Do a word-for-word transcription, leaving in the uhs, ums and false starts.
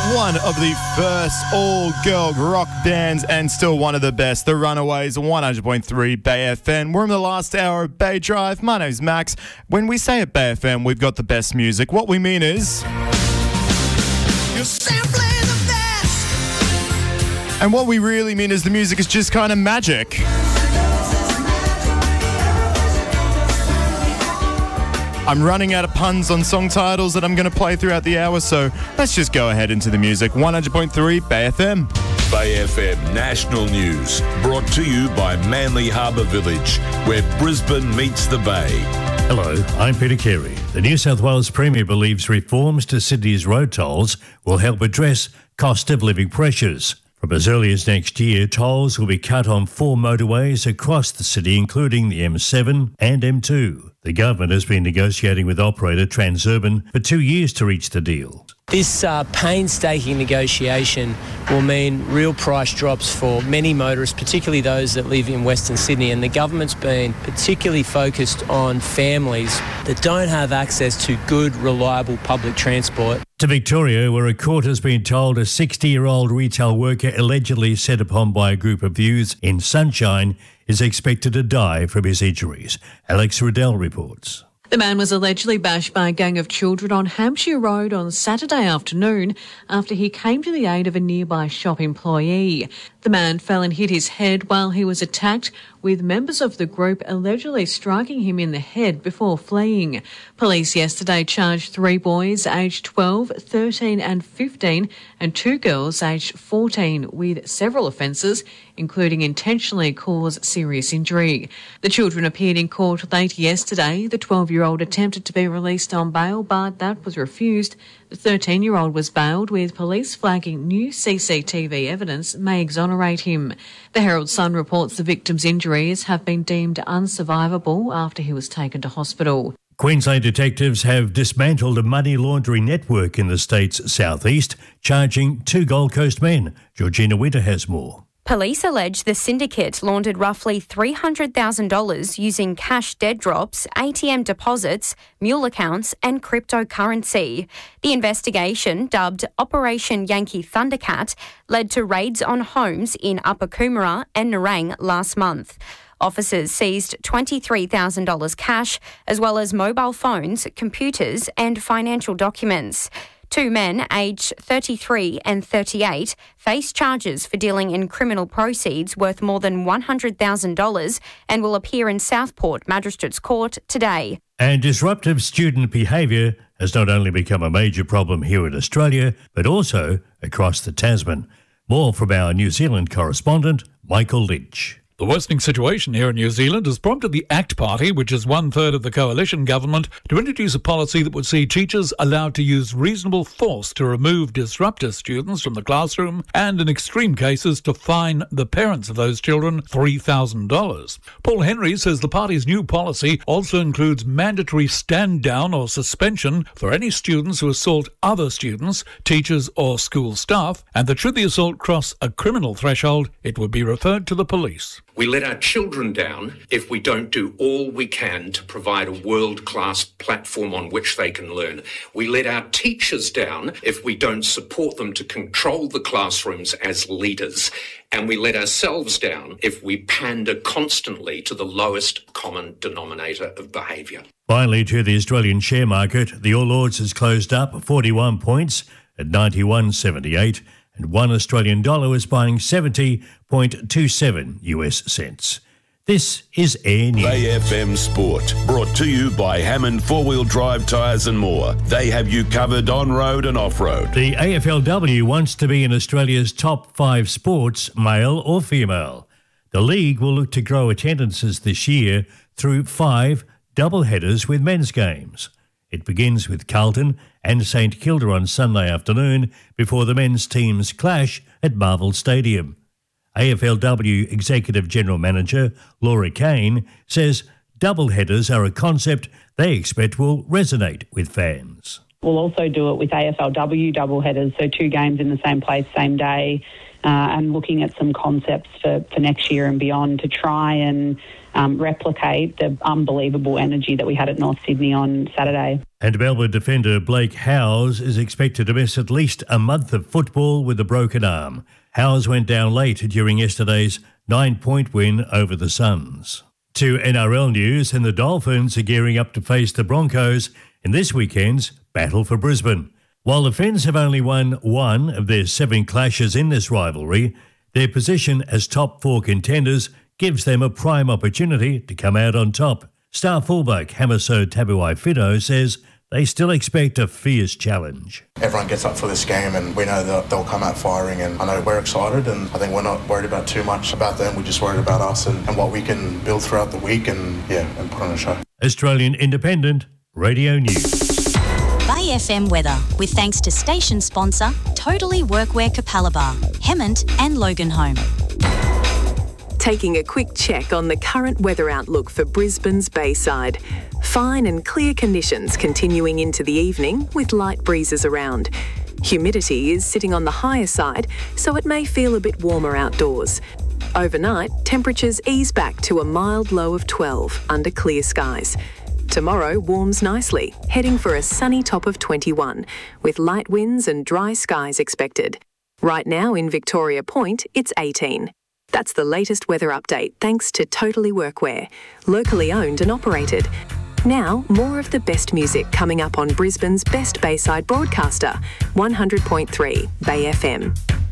One of the first all-girl rock bands and still one of the best, The Runaways, one hundred point three Bay F M. We're in the last hour of Bay Drive. My name's Max. When we say at Bay F M we've got the best music, what we mean is... You're simply the best! And what we really mean is the music is just kind of magic. I'm running out of puns on song titles that I'm going to play throughout the hour, so let's just go ahead into the music. one hundred point three Bay F M. Bay F M National News, brought to you by Manly Harbour Village, where Brisbane meets the Bay. Hello, I'm Peter Carey. The New South Wales Premier believes reforms to Sydney's road tolls will help address cost of living pressures. From as early as next year, tolls will be cut on four motorways across the city, including the M seven and M two. The government has been negotiating with operator Transurban for two years to reach the deal. This uh, painstaking negotiation will mean real price drops for many motorists, particularly those that live in Western Sydney, and the government's been particularly focused on families that don't have access to good, reliable public transport. To Victoria, where a court has been told a sixty-year-old retail worker allegedly set upon by a group of youths in Sunshine is expected to die from his injuries. Alex Riddell reports. The man was allegedly bashed by a gang of children on Hampshire Road on Saturday afternoon after he came to the aid of a nearby shop employee. The man fell and hit his head while he was attacked, with members of the group allegedly striking him in the head before fleeing. Police yesterday charged three boys aged twelve, thirteen and fifteen and two girls aged fourteen with several offences, including intentionally cause serious injury. The children appeared in court late yesterday. The twelve-year-old attempted to be released on bail, but that was refused. The thirteen-year-old was bailed, with police flagging new C C T V evidence may exonerate him. The Herald Sun reports the victim's injuries have been deemed unsurvivable after he was taken to hospital. Queensland detectives have dismantled a money laundering network in the state's southeast, charging two Gold Coast men. Georgina Winter has more. Police allege the syndicate laundered roughly three hundred thousand dollars using cash dead drops, A T M deposits, mule accounts and cryptocurrency. The investigation, dubbed Operation Yankee Thundercat, led to raids on homes in Upper Coomera and Nerang last month. Officers seized twenty-three thousand dollars cash, as well as mobile phones, computers and financial documents. Two men, aged thirty-three and thirty-eight, face charges for dealing in criminal proceeds worth more than one hundred thousand dollars and will appear in Southport Magistrates Court today. And disruptive student behaviour has not only become a major problem here in Australia, but also across the Tasman. More from our New Zealand correspondent, Michael Lynch. The worsening situation here in New Zealand has prompted the ACT Party, which is one-third of the coalition government, to introduce a policy that would see teachers allowed to use reasonable force to remove disruptive students from the classroom and, in extreme cases, to fine the parents of those children three thousand dollars. Paul Henry says the party's new policy also includes mandatory stand-down or suspension for any students who assault other students, teachers or school staff, and that should the assault cross a criminal threshold, it would be referred to the police. We let our children down if we don't do all we can to provide a world-class platform on which they can learn. We let our teachers down if we don't support them to control the classrooms as leaders. And we let ourselves down if we pander constantly to the lowest common denominator of behaviour. Finally, to the Australian share market, the All Ords has closed up forty-one points at ninety-one seventy-eight. And one Australian dollar is buying seventy point two seven US cents. This is Air News. Bay F M Sport, brought to you by Hammond Four-Wheel Drive Tyres and More. They have you covered on-road and off-road. The A F L W wants to be in Australia's top five sports, male or female. The league will look to grow attendances this year through five double-headers with men's games. It begins with Carlton and St Kilda on Sunday afternoon before the men's teams clash at Marvel Stadium. A F L W Executive General Manager Laura Kane says double-headers are a concept they expect will resonate with fans. We'll also do it with A F L W double-headers, so two games in the same place, same day, uh, and looking at some concepts for, for next year and beyond to try and um, replicate the unbelievable energy that we had at North Sydney on Saturday. And Melbourne defender Blake Howes is expected to miss at least a month of football with a broken arm. Howes went down late during yesterday's nine-point win over the Suns. To N R L news, and the Dolphins are gearing up to face the Broncos in this weekend's Battle for Brisbane. While the Finns have only won one of their seven clashes in this rivalry, their position as top four contenders gives them a prime opportunity to come out on top. Star fullback Hamiso Tabuai-Fidow says they still expect a fierce challenge. Everyone gets up for this game and we know that they'll come out firing, and I know we're excited, and I think we're not worried about too much about them. We're just worried about us and, and what we can build throughout the week and, yeah, and put on a show. Australian Independent Radio News. Bay F M weather, with thanks to station sponsor Totally Workwear Capalaba, Hemmant and Loganholme. Taking a quick check on the current weather outlook for Brisbane's Bayside. Fine and clear conditions continuing into the evening with light breezes around. Humidity is sitting on the higher side, so it may feel a bit warmer outdoors. Overnight, temperatures ease back to a mild low of twelve under clear skies. Tomorrow warms nicely, heading for a sunny top of twenty-one, with light winds and dry skies expected. Right now in Victoria Point, it's eighteen. That's the latest weather update thanks to Totally Workwear, locally owned and operated. Now, more of the best music coming up on Brisbane's best Bayside broadcaster, one hundred point three Bay F M.